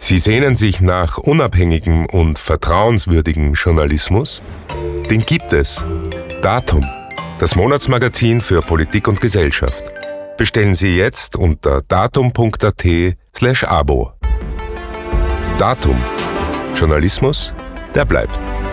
Sie sehnen sich nach unabhängigem und vertrauenswürdigem Journalismus? Den gibt es. Datum, das Monatsmagazin für Politik und Gesellschaft. Bestellen Sie jetzt unter datum.at/abo. Datum. Journalismus, der bleibt.